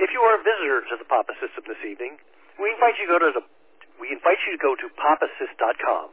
If you are a visitor to the Papa System this evening, we invite you to go to papasys.com,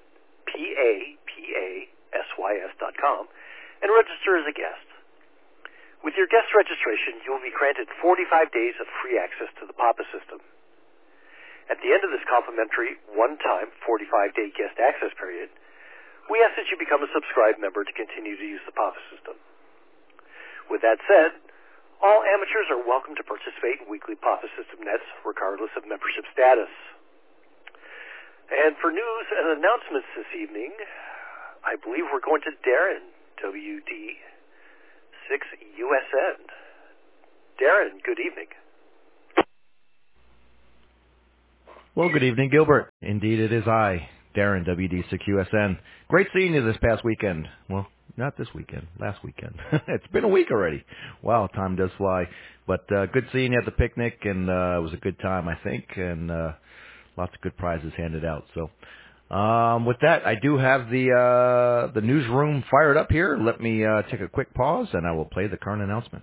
PAPASYS.com, and register as a guest. With your guest registration, you will be granted 45 days of free access to the Papa System. At the end of this complimentary, one-time 45-day guest access period, we ask that you become a subscribed member to continue to use the Papa System. With that said, all amateurs are welcome to participate in weekly Papa System nets, regardless of membership status. And for news and announcements this evening, I believe we're going to Darren, WD6USN. Darren, good evening. Well, good evening, Gilbert. Indeed, it is I, Darren, WD6USN. Great seeing you this past weekend. Well, not this weekend, last weekend. It's been a week already. Wow, time does fly. But good seeing you at the picnic, and it was a good time, I think, and lots of good prizes handed out. So with that, I do have the newsroom fired up here. Let me take a quick pause, and I will play the current announcements.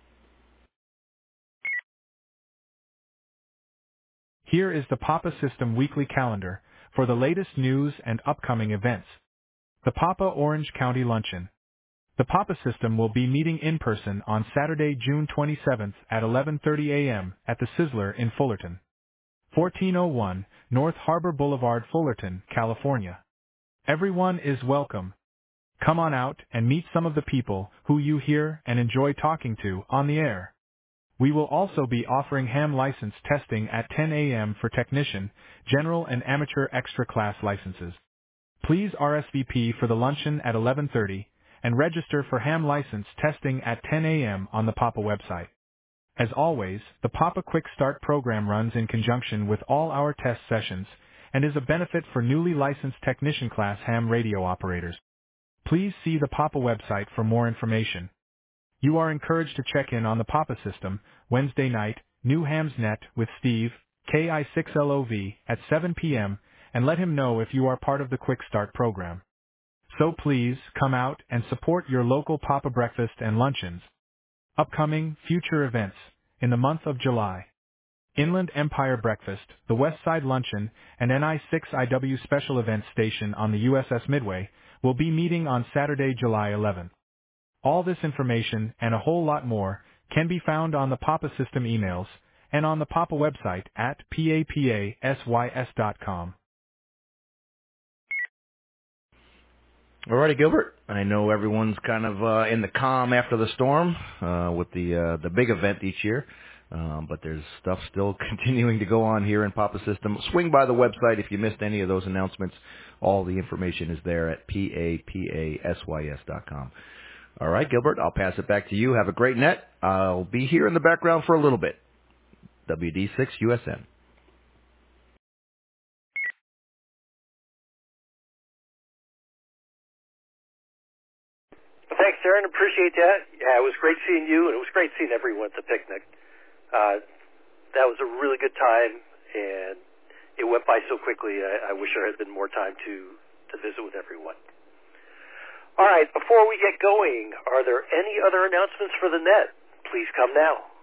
Here is the Papa System weekly calendar for the latest news and upcoming events. The Papa Orange County Luncheon. The Papa System will be meeting in person on Saturday, June 27th at 11:30 a.m. at the Sizzler in Fullerton, 1401 North Harbor Boulevard, Fullerton, California. Everyone is welcome. Come on out and meet some of the people who you hear and enjoy talking to on the air. We will also be offering ham license testing at 10 a.m. for technician, general, and amateur extra class licenses. Please RSVP for the luncheon at 11:30 and register for ham license testing at 10 a.m. on the Papa website. As always, the Papa Quick Start program runs in conjunction with all our test sessions and is a benefit for newly licensed technician class ham radio operators. Please see the Papa website for more information. You are encouraged to check in on the Papa System Wednesday night, New Hams Net with Steve, KI6LOV, at 7 p.m., and let him know if you are part of the Quick Start program. So please come out and support your local Papa breakfast and luncheons. Upcoming future events in the month of July. Inland Empire Breakfast, the West Side Luncheon, and NI6IW Special Events Station on the USS Midway will be meeting on Saturday, July 11th. All this information and a whole lot more can be found on the Papa System emails and on the Papa website at papasys.com. Alrighty, Gilbert. I know everyone's kind of in the calm after the storm with the big event each year, but there's stuff still continuing to go on here in Papa System. Swing by the website if you missed any of those announcements. All the information is there at papasys.com. All right, Gilbert, I'll pass it back to you. Have a great net. I'll be here in the background for a little bit. WD6USN. Thanks, Darren. Appreciate that. Yeah, it was great seeing you, and it was great seeing everyone at the picnic. That was a really good time, and it went by so quickly. I wish there had been more time to visit with everyone. All right, before we get going, are there any other announcements for the net? Please come now.